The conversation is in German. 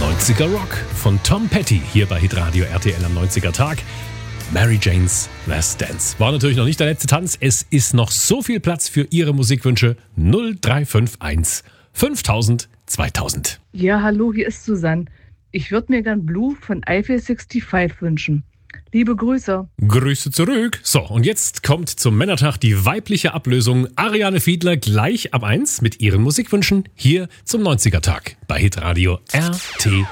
90er Rock von Tom Petty hier bei Hitradio RTL am 90er Tag. Mary Jane's Last Dance. War natürlich noch nicht der letzte Tanz. Es ist noch so viel Platz für Ihre Musikwünsche. 0351 5000 2000. Ja, hallo, hier ist Susanne. Ich würde mir gern Blue von Eiffel 65 wünschen. Liebe Grüße. Grüße zurück. So, und jetzt kommt zum Männertag die weibliche Ablösung. Ariane Fiedler gleich ab 1 mit ihren Musikwünschen hier zum 90er Tag bei Hitradio RTL.